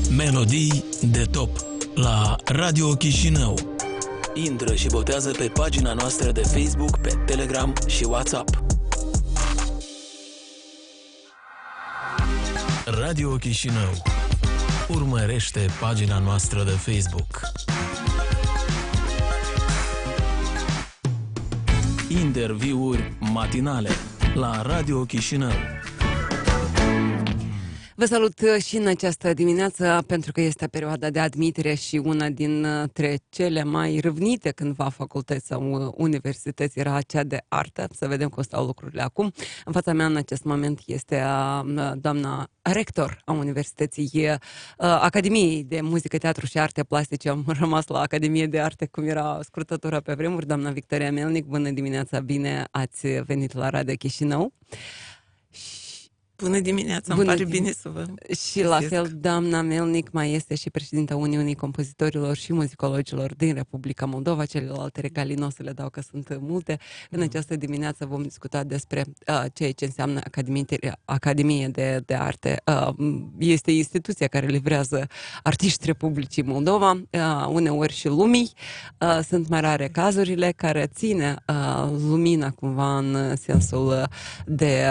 Melodii de top la Radio Chișinău. Intră și votează pe pagina noastră de Facebook, pe Telegram și WhatsApp. Radio Chișinău. Urmărește pagina noastră de Facebook. Interviuri matinale la Radio Chișinău. Vă salut și în această dimineață, pentru că este perioada de admitere și una dintre cele mai râvnite cândva facultăți sau universități era cea de artă. Să vedem cum stau lucrurile acum. În fața mea în acest moment este doamna rector a Universității Academiei de Muzică, Teatru și Arte Plastice. Am rămas la Academie de Arte, cum era scurtătura pe vremuri, doamna Victoria Melnic. Bună dimineața, bine ați venit la Radio Chișinău. Bună dimineața, îmi pare bine să vă Și la fel, doamna Melnic mai este și președinta Uniunii Compozitorilor și Muzicologilor din Republica Moldova. Celelalte regalii nu o să le dau, că sunt multe. În această dimineață vom discuta despre ceea ce înseamnă Academie de Arte. Este instituția care livrează artiști Republicii Moldova, uneori și lumii. Sunt mai rare cazurile care ține lumina cumva în sensul de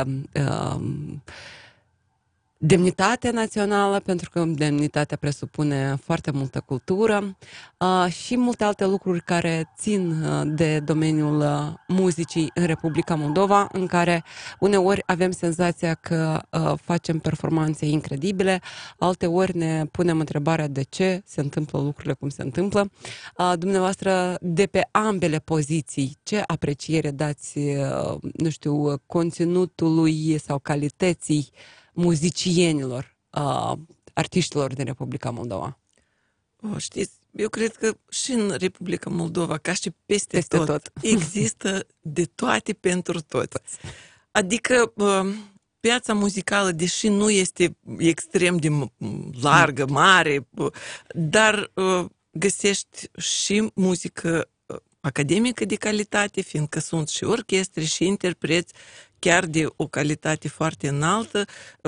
demnitate națională, pentru că demnitatea presupune foarte multă cultură și multe alte lucruri care țin de domeniul muzicii în Republica Moldova, în care uneori avem senzația că facem performanțe incredibile, alteori ne punem întrebarea de ce se întâmplă lucrurile cum se întâmplă. Dumneavoastră, de pe ambele poziții, ce apreciere dați, nu știu, conținutului sau calității muzicienilor, artiștilor din Republica Moldova? Știți, eu cred că și în Republica Moldova, ca și peste tot, există de toate pentru toți. Adică piața muzicală, deși nu este extrem de largă, mare, dar găsești și muzică academică de calitate, fiindcă sunt și orchestre și interpreți chiar de o calitate foarte înaltă.